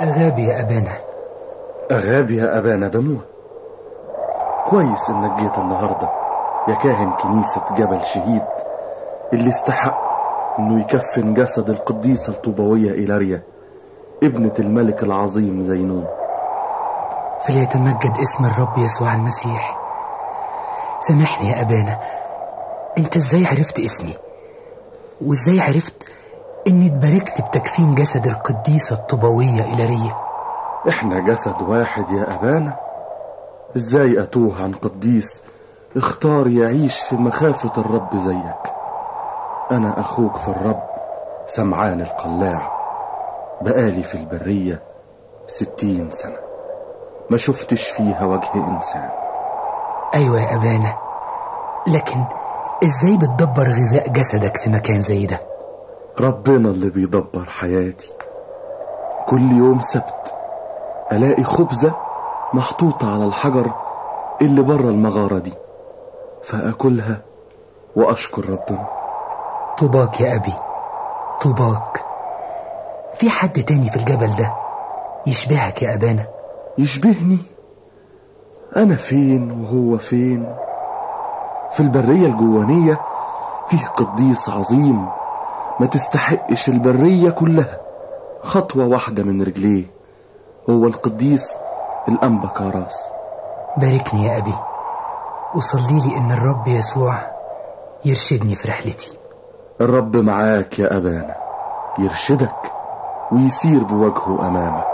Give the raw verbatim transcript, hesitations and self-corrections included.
أغابي يا أبانا. أغابي يا أبانا دموع. كويس إنك جيت النهاردة يا كاهن كنيسة جبل شهيد، اللي استحق إنه يكفن جسد القديسة الطوبوية إيلاريا ابنة الملك العظيم زينون. فليتمجد اسم الرب يسوع المسيح. سامحني يا أبانا، أنت إزاي عرفت اسمي؟ وإزاي عرفت إني اتباركت بتكفين جسد القديسة الطوبوية إيلاريا؟ إحنا جسد واحد يا أبانا، إزاي أتوه عن قديس اختار يعيش في مخافة الرب زيك؟ أنا أخوك في الرب سمعان القلاع، بقالي في البرية ستين سنة ما شفتش فيها وجه إنسان. أيوة يا أبانا، لكن إزاي بتدبر غذاء جسدك في مكان زي ده؟ ربنا اللي بيدبر حياتي. كل يوم سبت ألاقي خبزة محطوطة على الحجر اللي برا المغارة دي، فأكلها وأشكر ربنا. طوباك يا أبي، طوباك. في حد تاني في الجبل ده يشبهك يا أبانا؟ يشبهني؟ أنا فين وهو فين؟ في البرية الجوانية فيه قديس عظيم ما تستحقش البرية كلها خطوة واحدة من رجليه، هو القديس الأنبا كاراس. باركني يا أبي، وصلي لي إن الرب يسوع يرشدني في رحلتي. الرب معاك يا أبانا، يرشدك ويسير بوجهه أمامك.